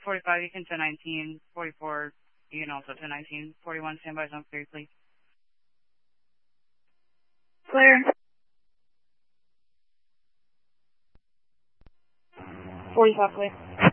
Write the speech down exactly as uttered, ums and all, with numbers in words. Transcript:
forty-five, you can ten nineteen. forty-four, you can also ten nineteen. forty-one, standby zone clear, please. Clear. forty-five, clear.